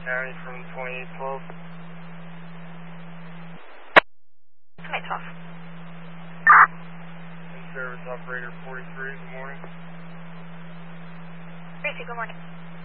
County from 2812. 2812. In service operator 43, good morning. 42, good morning.